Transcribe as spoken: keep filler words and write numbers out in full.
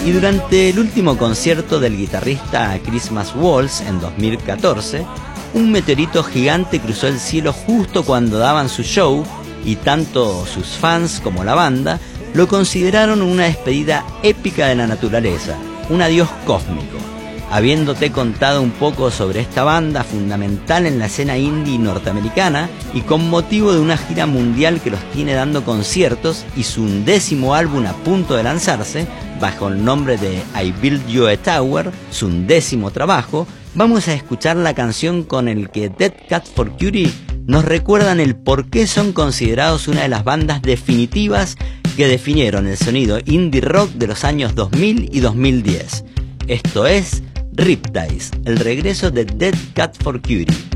Y durante el último concierto del guitarrista Christmas Waltz en dos mil catorce, un meteorito gigante cruzó el cielo justo cuando daban su show y tanto sus fans como la banda lo consideraron una despedida épica de la naturaleza, un adiós cósmico. Habiéndote contado un poco sobre esta banda fundamental en la escena indie norteamericana y con motivo de una gira mundial que los tiene dando conciertos y su undécimo álbum a punto de lanzarse, bajo el nombre de I Built You a Tower, su undécimo trabajo, vamos a escuchar la canción con el que Dead Cat for Cutie nos recuerdan el por qué son considerados una de las bandas definitivas que definieron el sonido indie rock de los años dos mil y dos mil diez. Esto es Riptide, el regreso de Dead Cat for Cutie.